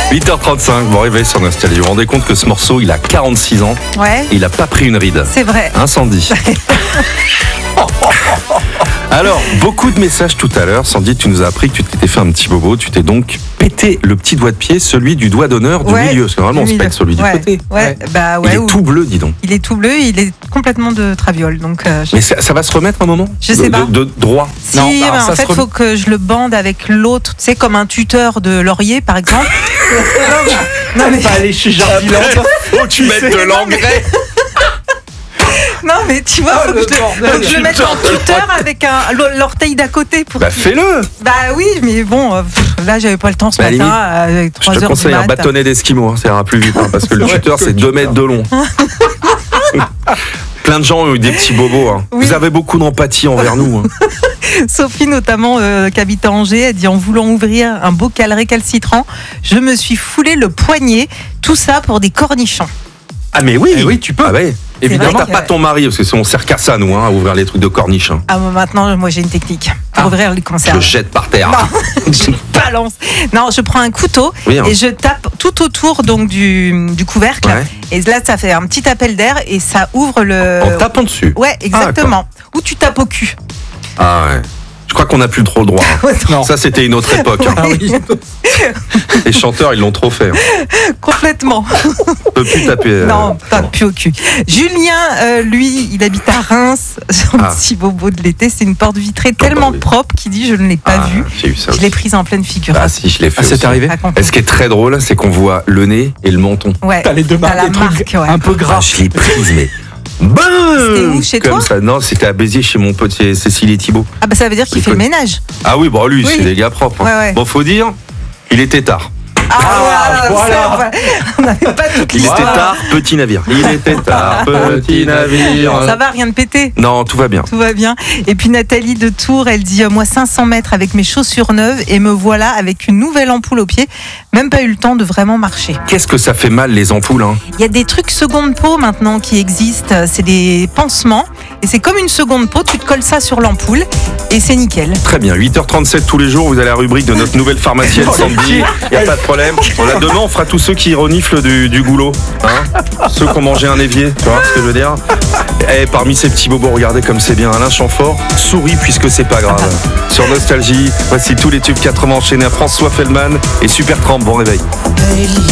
8h35, bon réveil sur Nostalgie. Vous vous rendez compte que ce morceau, il a 46 ans Ouais, et il a pas pris une ride. c'est vrai. Incendie. Alors, beaucoup de messages tout à l'heure. Sandy, tu nous as appris que tu t'étais fait un petit bobo. Tu t'es donc pété le petit doigt de pied, celui du doigt d'honneur du milieu. Parce que normalement, on se pète celui du côté. Ouais. Bah ouais. Il est tout bleu, dis donc. Il est tout bleu, il est complètement de traviole. Donc, Mais ça va se remettre un moment Je sais pas. De droit. si, Non, mais alors, en ça fait, se il faut que je le bande avec l'autre, tu sais, comme un tuteur de Laurier, par exemple. Non, mais, Pas aller chez Jardiland. Faut que tu mettes de l'engrais. non, mais tu vois, faut que je le mette en tuteur avec l'orteil d'à côté. Pour Bah fais-le. Bah oui, mais bon, là, j'avais pas le temps ce Bah, matin, avec Je 3 te heures conseille du un mat. bâtonnet d'esquimau, ça ira plus vite, parce que le tuteur c'est 2 mètres de long. Plein de gens ont eu des petits bobos. Hein. Oui. Vous avez beaucoup d'empathie envers nous. Hein. Sophie, notamment, qui habite à Angers, elle dit: en voulant ouvrir un bocal récalcitrant, je me suis foulé le poignet. Tout ça pour des cornichons. Ah mais oui, Eh oui, tu peux. Ah ouais. Évidemment, vrai t'as que- pas ton mari, parce que sinon on sert qu'à ça, nous, hein, à ouvrir les trucs de corniche. Hein. Ah, maintenant, moi, j'ai une technique pour ouvrir les Je conserves. le jette par terre. Non, je balance. Non, je prends un couteau Oui, hein. et je tape tout autour donc du couvercle. Ouais. Et là, ça fait un petit appel d'air et ça ouvre le. En tapant dessus. Ouais, exactement. Ou tu tapes au cul. Ah ouais. Je crois qu'on n'a plus trop le droit. Hein. Non. Ça, c'était une autre époque. Hein. Ah oui. Les chanteurs, ils l'ont trop fait. Hein. Complètement. On peut plus taper. Non, tape plus au cul. Julien, lui, il habite à Reims. Son Ah. petit bobo de l'été, c'est une porte vitrée tellement oui. propre qu'il dit: je ne l'ai pas Ah, vue. j'ai eu ça Je aussi. l'ai prise en pleine figure. Ah si, je l'ai fait. Ah, c'est aussi. arrivé. Raconte. Et ce qui est très drôle, c'est qu'on voit le nez et le menton. Ouais. T'as les deux T'as marques, la des trucs marque, ouais. un peu Ah, gras. je l'ai prise, mais. Bam C'était où, chez Comme toi ça. Non, c'était à Béziers chez mon pote Cécile et Thibault. Ah bah ça veut dire qu'il Il fait le connaît. ménage. Ah oui, bon lui, Oui. c'est des gars propres. Hein. Ouais, ouais. Bon, faut dire, il était tard. voilà. On n'avait pas toute Il était l'histoire. tard, petit navire. Il était tard, petit navire. Ça va, rien de pété. Non, tout va bien. Tout va bien. Et puis Nathalie de Tours, elle dit: moi 500 mètres avec mes chaussures neuves et me voilà avec une nouvelle ampoule au pied. Même pas eu le temps de vraiment marcher. Qu'est-ce que ça fait mal les ampoules, hein? Il y a des trucs seconde peau maintenant qui existent. C'est des pansements. Et c'est comme une seconde peau. Tu te colles ça sur l'ampoule et c'est nickel. Très bien, 8h37 tous les jours, vous avez la rubrique de notre nouvelle pharmacienne Sandy. Il n'y a pas de problème. Là, demain, on fera tous ceux qui reniflent du goulot. Hein, ceux qui ont mangé un évier, tu vois ce que je veux dire. Et parmi ces petits bobos, regardez comme c'est bien. Alain Chamfort sourit puisque c'est pas grave. Sur Nostalgie, voici tous les tubes 80 enchaînés à François Feldman et Supertramp. Bon réveil.